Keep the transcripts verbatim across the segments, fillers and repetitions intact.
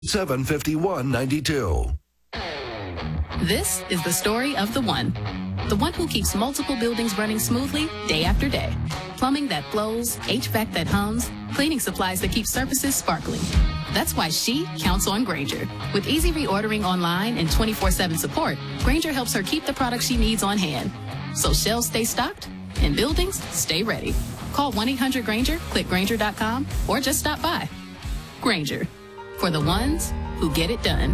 seven fifty-one ninety-two. This is the story of the one. The one who keeps multiple buildings running smoothly day after day. Plumbing that flows, H V A C that hums, cleaning supplies that keep surfaces sparkling. That's why she counts on Grainger. With easy reordering online and twenty-four seven support, Grainger helps her keep the products she needs on hand. So shelves stay stocked and buildings stay ready. Call one eight hundred Grainger, click Grainger dot com, or just stop by. Grainger, for the ones who get it done.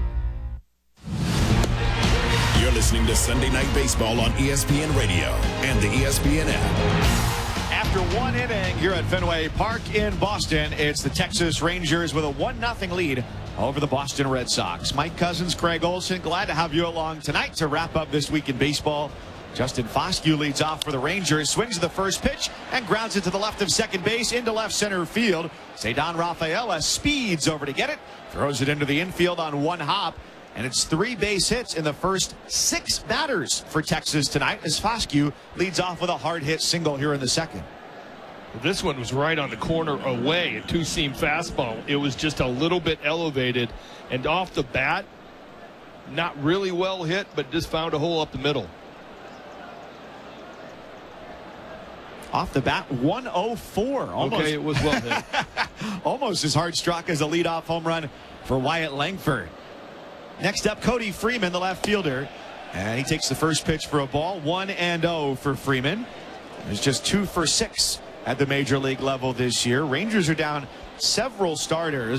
You're listening to Sunday Night Baseball on E S P N Radio and the E S P N app. After one inning here at Fenway Park in Boston, it's the Texas Rangers with a one nothing lead over the Boston Red Sox. Mike Cousins, Craig Olson, glad to have you along tonight to wrap up this week in baseball. Justin Foscue leads off for the Rangers, swings the first pitch and grounds it to the left of second base into left center field. Ceddanne Rafaela speeds over to get it, throws it into the infield on one hop, and it's three base hits in the first six batters for Texas tonight as Foscue leads off with a hard hit single here in the second. This one was right on the corner away, a two-seam fastball. It was just a little bit elevated, and off the bat, not really well hit, but just found a hole up the middle. Off the bat, one oh four. Almost, okay, it was well hit. Almost as hard struck as a leadoff home run for Wyatt Langford. Next up, Cody Freeman, the left fielder. And he takes the first pitch for a ball. one and oh for Freeman. He's just two for six at the major league level this year. Rangers are down several starters.